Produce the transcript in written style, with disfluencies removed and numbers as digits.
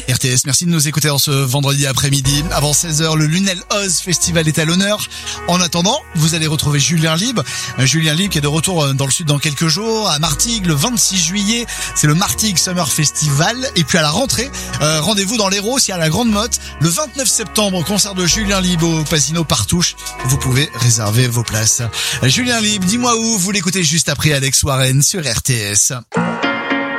RTS, merci de nous écouter en ce vendredi après-midi. Avant 16h, le Lunel Oz Festival est à l'honneur. En attendant, vous allez retrouver Julien Libre. Julien Libre qui est de retour dans le sud dans quelques jours, à Martigues le 26 juillet. C'est le Martigues Summer Festival. Et puis à la rentrée, rendez-vous dans l'Hérault, il y a la Grande Motte. Le 29 septembre, concert de Julien Libre au Casino Partouche. Vous pouvez réserver vos places. Julien Libre, dis-moi où, vous l'écoutez juste après Alex Warren sur RTS.